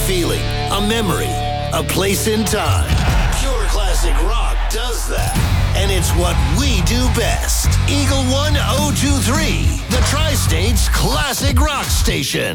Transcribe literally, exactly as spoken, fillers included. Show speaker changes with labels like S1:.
S1: feeling, a memory, a place in time. Pure classic rock does that. And it's what we do best. Eagle one oh two three, the Tri-State's classic rock station.